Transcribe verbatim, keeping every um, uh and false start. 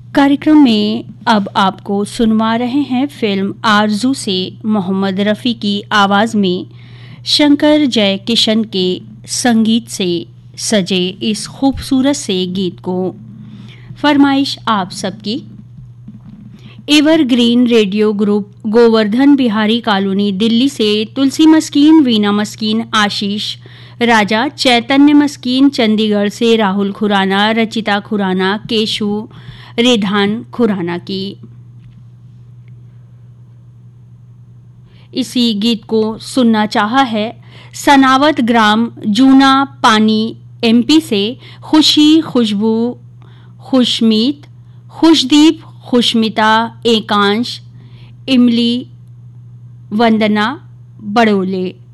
कार्यक्रम में अब आपको सुनवा रहे हैं फिल्म आरजू से मोहम्मद रफ़ी की आवाज़ में शंकर जयकिशन के संगीत से सजे इस खूबसूरत से गीत को। फरमाइश आप सबकी evergreen radio group, Govardhan Bihari colony, Delhi से तुलसी मस्कीन, वीना मस्कीन, आशीष राजा, चैतन्य मस्कीन, चंडीगढ़ से राहुल खुराना, रचिता खुराना, केशु रेधान खुराना की। इसी गीत को सुनना चाहा है सनावत ग्राम, जूना पानी, एमपी से खुशी, खुशबू, खुशमीत, खुशदीप, खुशमिता, एकांश, इमली, वंदना बड़ोले।